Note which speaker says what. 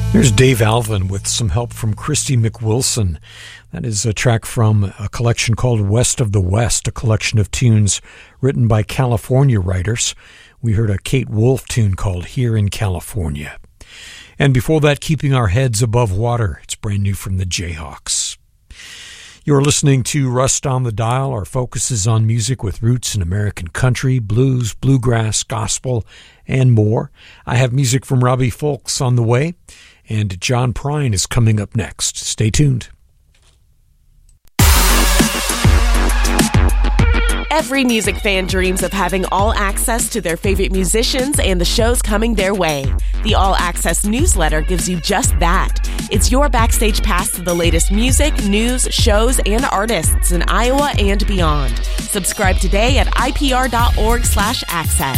Speaker 1: There's Dave Alvin with some help from Christy McWilson. That is a track from a collection called West of the West, a collection of tunes written by California writers. We heard a Kate Wolf tune called Here in California. And before that, Keeping Our Heads Above Water. It's brand new from the Jayhawks. You're listening to Rust on the Dial. Our focus is on music with roots in American country, blues, bluegrass, gospel, and more. I have music from Robbie Fulks on the way, and John Prine is coming up next. Stay tuned.
Speaker 2: Every music fan dreams of having all access to their favorite musicians and the shows coming their way. The All Access newsletter gives you just that. It's your backstage pass to the latest music, news, shows, and artists in Iowa and beyond. Subscribe today at ipr.org/access.